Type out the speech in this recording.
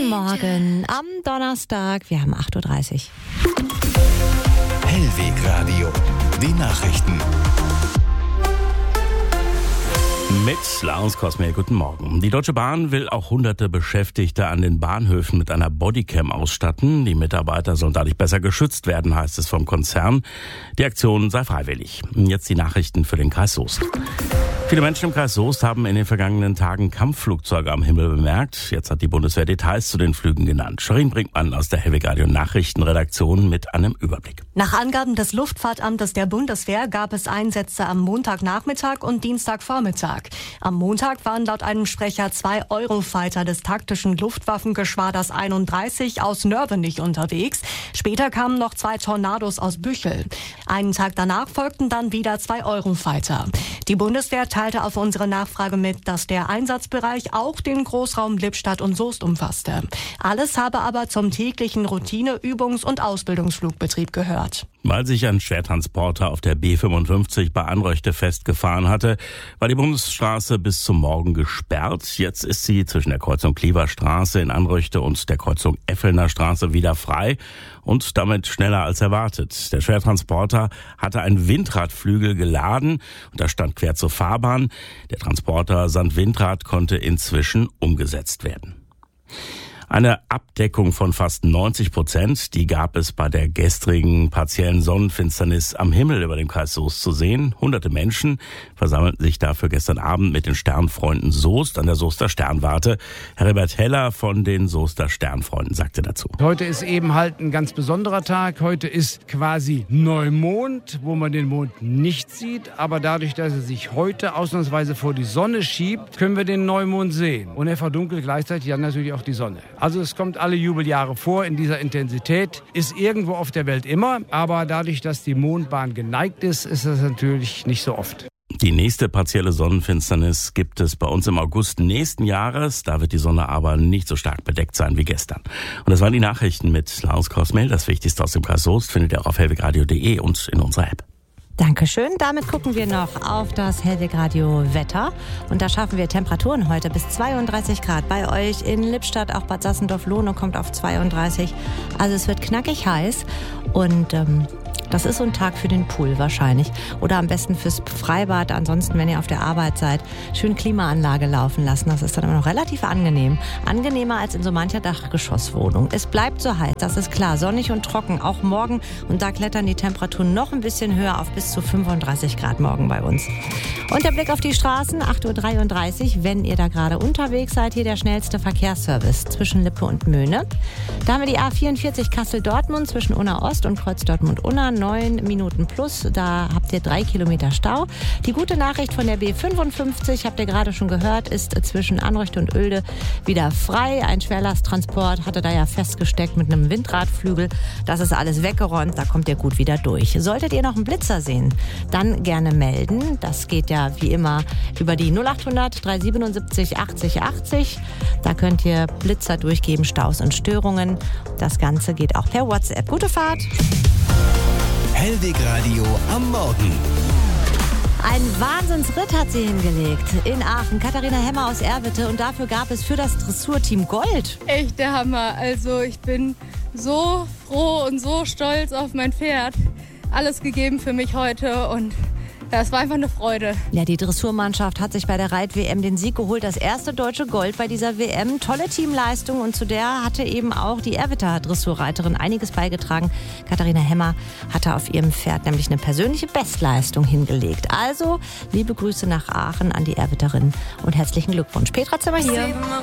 Guten Morgen am Donnerstag. Wir haben 8.30 Uhr. Hellweg-Radio. Die Nachrichten. Mit Laurens Kosmehl, guten Morgen. Die Deutsche Bahn will auch hunderte Beschäftigte an den Bahnhöfen mit einer Bodycam ausstatten. Die Mitarbeiter sollen dadurch besser geschützt werden, heißt es vom Konzern. Die Aktion sei freiwillig. Jetzt die Nachrichten für den Kreis Soest. Viele Menschen im Kreis Soest haben in den vergangenen Tagen Kampfflugzeuge am Himmel bemerkt. Jetzt hat die Bundeswehr Details zu den Flügen genannt. Scharin Brinkmann aus der Hellweg-Radio Nachrichtenredaktion mit einem Überblick. Nach Angaben des Luftfahrtamtes der Bundeswehr gab es Einsätze am Montagnachmittag und Dienstagvormittag. Am Montag waren laut einem Sprecher 2 Eurofighter des taktischen Luftwaffengeschwaders 31 aus Nörvenich unterwegs. Später kamen noch 2 Tornados aus Büchel. Einen Tag danach folgten dann wieder 2 Eurofighter. Die Bundeswehr teilte auf unsere Nachfrage mit, dass der Einsatzbereich auch den Großraum Lippstadt und Soest umfasste. Alles habe aber zum täglichen Routine-, Übungs- und Ausbildungsflugbetrieb gehört. Weil sich ein Schwertransporter auf der B55 bei Anröchte festgefahren hatte, war die Bundesstraße bis zum Morgen gesperrt. Jetzt ist sie zwischen der Kreuzung Kleverstraße in Anröchte und der Kreuzung Effelner Straße wieder frei und damit schneller als erwartet. Der Schwertransporter hatte einen Windradflügel geladen und er stand quer zur Fahrbahn. Der Transporter samt Windrad konnte inzwischen umgesetzt werden. Eine Abdeckung von fast 90%, die gab es bei der gestrigen partiellen Sonnenfinsternis am Himmel über dem Kreis Soest zu sehen. Hunderte Menschen versammelten sich dafür gestern Abend mit den Sternfreunden Soest an der Soester Sternwarte. Herbert Heller von den Soester Sternfreunden sagte dazu: Heute ist eben halt ein ganz besonderer Tag. Heute ist quasi Neumond, wo man den Mond nicht sieht. Aber dadurch, dass er sich heute ausnahmsweise vor die Sonne schiebt, können wir den Neumond sehen. Und er verdunkelt gleichzeitig dann natürlich auch die Sonne. Also es kommt alle Jubeljahre vor in dieser Intensität, ist irgendwo auf der Welt immer, aber dadurch, dass die Mondbahn geneigt ist, ist das natürlich nicht so oft. Die nächste partielle Sonnenfinsternis gibt es bei uns im August nächsten Jahres. Da wird die Sonne aber nicht so stark bedeckt sein wie gestern. Und das waren die Nachrichten mit Laurens Kosmehl. Das Wichtigste aus dem Kreis Soest findet ihr auch auf hellwegradio.de und in unserer App. Dankeschön. Damit gucken wir noch auf das Hellweg-Radio Wetter. Und da schaffen wir Temperaturen heute bis 32 Grad. Bei euch in Lippstadt, auch Bad Sassendorf-Lohne kommt auf 32. Also es wird knackig heiß und das ist so ein Tag für den Pool wahrscheinlich. Oder am besten fürs Freibad. Ansonsten, wenn ihr auf der Arbeit seid, schön Klimaanlage laufen lassen. Das ist dann immer noch relativ angenehm. Angenehmer als in so mancher Dachgeschosswohnung. Es bleibt so heiß, das ist klar. Sonnig und trocken, auch morgen. Und da klettern die Temperaturen noch ein bisschen höher auf bis zu 35 Grad morgen bei uns. Und der Blick auf die Straßen, 8.33 Uhr. Wenn ihr da gerade unterwegs seid, hier der schnellste Verkehrsservice zwischen Lippe und Möhne. Da haben wir die A44 Kassel-Dortmund zwischen Unna Ost und Kreuz Dortmund-Unna. 9 Minuten plus, da habt ihr 3 Kilometer Stau. Die gute Nachricht von der B55, habt ihr gerade schon gehört, ist zwischen Anröchte und Oelde wieder frei. Ein Schwerlasttransport hatte da ja festgesteckt mit einem Windradflügel. Das ist alles weggeräumt, da kommt ihr gut wieder durch. Solltet ihr noch einen Blitzer sehen, dann gerne melden. Das geht ja wie immer über die 0800 377 80 80. Da könnt ihr Blitzer durchgeben, Staus und Störungen. Das Ganze geht auch per WhatsApp. Gute Fahrt! Hellweg-Radio am Morgen. Ein Wahnsinnsritt hat sie hingelegt in Aachen. Katharina Hemmer aus Erwitte. Und dafür gab es für das Dressurteam Gold. Echt der Hammer. Also ich bin so froh und so stolz auf mein Pferd. Alles gegeben für mich heute und ja, es war einfach eine Freude. Ja, die Dressurmannschaft hat sich bei der Reit-WM den Sieg geholt. Das erste deutsche Gold bei dieser WM. Tolle Teamleistung und zu der hatte eben auch die Erwitter Dressurreiterin einiges beigetragen. Katharina Hemmer hatte auf ihrem Pferd nämlich eine persönliche Bestleistung hingelegt. Also, liebe Grüße nach Aachen an die Erwitterin und herzlichen Glückwunsch. Petra Zimmer hier.